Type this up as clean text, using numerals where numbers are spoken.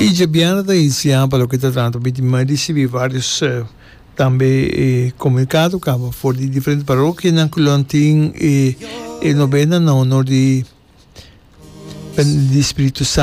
E já bem da iniciar para o que está tratando, mas recebi vários também comunicados que for de diferentes paróquias na Colontin e novena não de Espírito Santo